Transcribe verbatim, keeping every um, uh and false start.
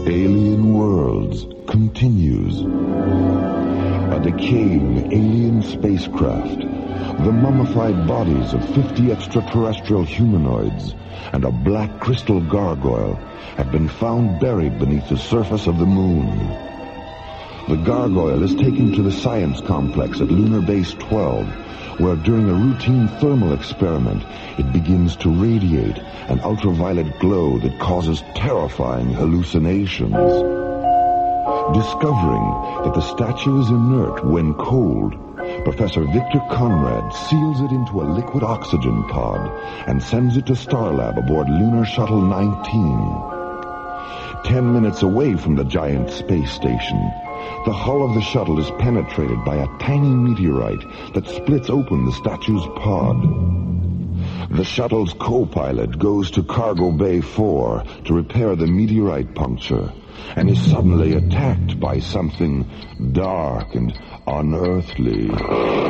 Alien Worlds continues. A decaying alien spacecraft, the mummified bodies of fifty extraterrestrial humanoids, and a black crystal gargoyle have been found buried beneath the surface of the moon. The gargoyle is taken to the science complex at Lunar Base twelve, where during a routine thermal experiment, it begins to radiate an ultraviolet glow that causes terrifying hallucinations. Discovering that the statue is inert when cold, Professor Victor Conrad seals it into a liquid oxygen pod and sends it to Starlab aboard Lunar Shuttle nineteen. Ten minutes away from the giant space station, the hull of the shuttle is penetrated by a tiny meteorite that splits open the statue's pod. The shuttle's co-pilot goes to Cargo Bay four to repair the meteorite puncture and is suddenly attacked by something dark and unearthly.